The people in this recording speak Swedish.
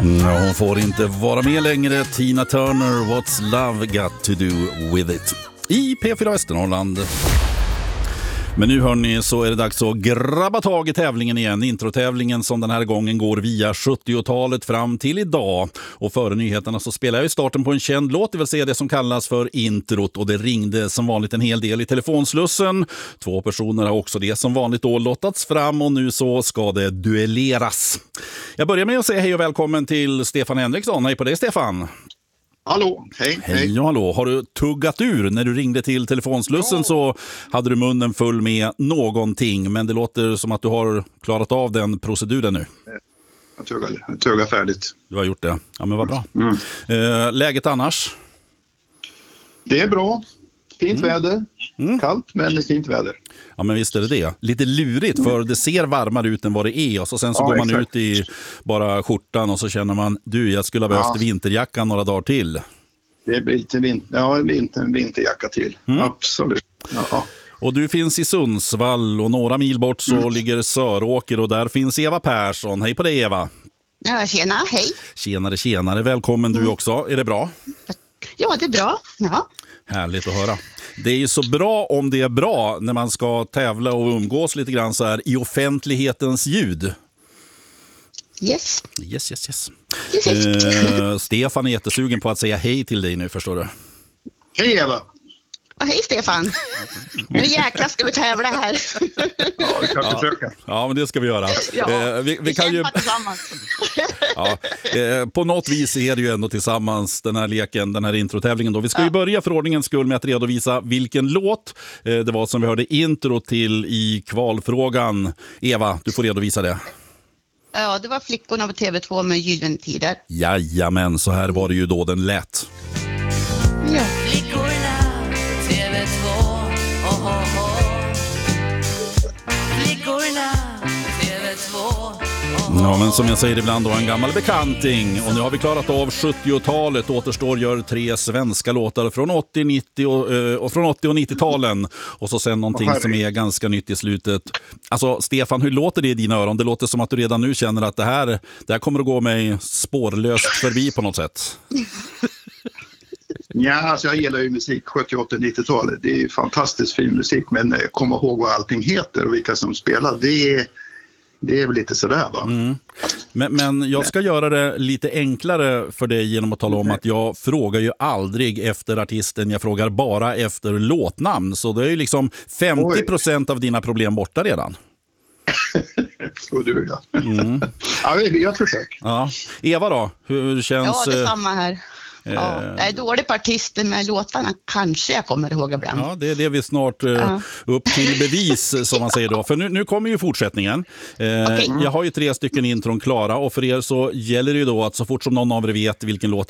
Hon får inte vara med längre. Tina Turner, What's Love Got To Do With It i P4 Västernorrland. Men nu hörni, så är det dags att grabba tag i tävlingen igen. Introtävlingen som den här gången går via 70-talet fram till idag. Och före nyheterna så spelar jag i starten på en känd låt, det vill säga det som kallas för introt. Och det ringde som vanligt en hel del i telefonslussen. 2 personer har också det som vanligt då lottats fram och nu så ska det duelleras. Jag börjar med att säga hej och välkommen till Stefan Henriksson. Hej på dig Stefan. Hallå, hej. Hej och hallå. Har du tuggat ur när du ringde till telefonslussen så hade du munnen full med någonting. Men det låter som att du har klarat av den proceduren nu. Jag tuggar färdigt. Du har gjort det. Ja men vad bra. Läget annars? Det är bra. Fint väder. Kallt men fint väder. Ja men visst är det. Lite lurigt för det ser varmare ut än vad det är. Och så sen så går man ut i bara skjortan och så känner man, jag skulle ha behövt vinterjackan några dagar till. Det blir lite vinterjacka till. Absolut. Ja. Och du finns i Sundsvall och några mil bort så ligger Söråker och där finns Eva Persson. Hej på dig Eva. Ja, tjena, hej. Tjenare. Välkommen du också. Är det bra? Ja, det är bra. Ja. Härligt att höra. Det är ju så bra om det är bra när man ska tävla och umgås lite grann så här i offentlighetens ljud. Yes. Stefan är jättesugen på att säga hej till dig nu, förstår du. Hej Eva. Och hej Stefan. Nu jäklar ska vi tävla här. Ja, vi kan försöka. Ja, men det ska vi göra. Vi kan ju tillsammans. På något vis är det ju ändå tillsammans den här leken, den här introtävlingen då. Vi ska ju börja för ordningens skull med att redovisa vilken låt det var som vi hörde intro till i kvalfrågan. Eva, du får redovisa det. Ja, det var Flickorna på TV2 med Gyllene Tider. Jajamän, så här var det ju då den lät. Ja. Flickorna på TV2, Flickorna på TV2. Ja, men som jag säger ibland då, en gammal bekanting. Och nu har vi klarat av 70-talet. Återstår gör 3 svenska låtar från 80, 90 och från 80 och 90-talen. Och så sen någonting som är ganska nytt i slutet. Alltså Stefan, hur låter det i dina öron? Det låter som att du redan nu känner att det här kommer att gå mig spårlöst förbi på något sätt. Ja, alltså jag gillar ju musik 78 och 90-talet. Det är ju fantastiskt fin musik, men komma ihåg vad allting heter och vilka som spelar, det är väl lite sådär va? Men jag ska göra det lite enklare för dig genom att tala om att jag frågar ju aldrig efter artisten, jag frågar bara efter låtnamn. Så det är ju liksom 50% av dina problem borta redan. Så du ja. Ja, jag försöker. Ja. Eva då, hur känns... Ja, det är samma här. Ja, jag är dålig på artisten med låtarna. Kanske jag kommer ihåg ibland. Ja, det är det vi snart upp till bevis som man säger då. För nu kommer ju fortsättningen. Jag har ju 3 stycken intron klara och för er så gäller det ju då att så fort som någon av er vet vilken låt